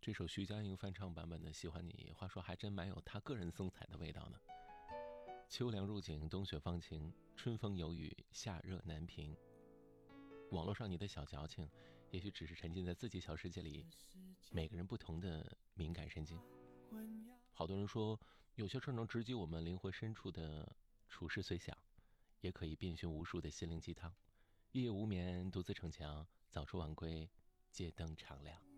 这首徐佳莹翻唱版本的《喜欢你》，话说还真蛮有她个人风采的味道呢。秋凉入景，冬雪放晴，春风有雨，夏热难平。网络上你的小矫情，也许只是沉浸在自己小世界里，每个人不同的敏感神经。好多人说，有些事能直击我们灵魂深处的处事随想，也可以遍寻无数的心灵鸡汤。夜夜无眠，独自逞强，早出晚归，街灯常亮。